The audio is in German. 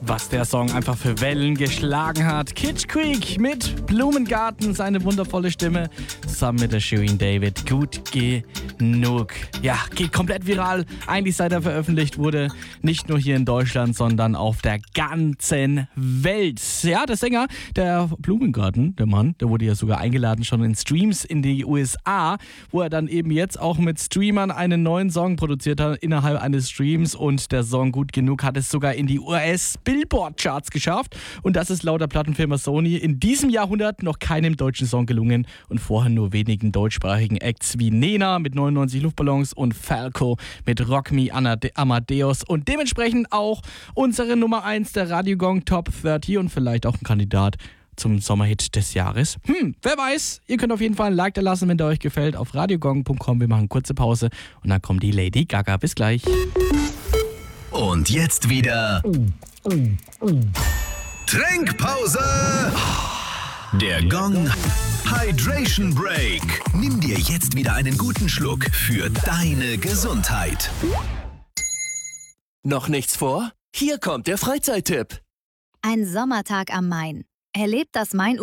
was der Song einfach für Wellen geschlagen hat. Kitsch Creek mit Blumengarten, seine wundervolle Stimme, zusammen mit der Shirin David. Gut genug. Ja, geht komplett viral. Eigentlich seit er veröffentlicht wurde, nicht nur hier in Deutschland, sondern auf der ganzen Welt. Ja, der Sänger, der Blumengarten, der Mann, der wurde ja sogar eingeladen schon in Streams in die USA, wo er dann eben jetzt auch mit Streamern einen neuen Song produziert hat innerhalb eines Streams, und der Song Gut genug hat es sogar in die US-Billboard-Charts geschafft, und das ist laut der Plattenfirma Sony in diesem Jahrhundert noch keinem deutschen Song gelungen und vorher nur wenigen deutschsprachigen Acts wie Nena mit 99 Luftballons und Falco mit Rock Me Amadeus, und dementsprechend auch unsere Nummer 1 der Radiogong Top 30 und vielleicht auch ein Kandidat zum Sommerhit des Jahres. Wer weiß, ihr könnt auf jeden Fall ein Like da lassen, wenn der euch gefällt, auf radiogong.com. Wir machen eine kurze Pause und dann kommt die Lady Gaga. Bis gleich. Und jetzt wieder Trinkpause. Der Gong Hydration Break. Nimm dir jetzt wieder einen guten Schluck für deine Gesundheit. Noch nichts vor? Hier kommt der Freizeittipp. Ein Sommertag am Main. Erlebt das Main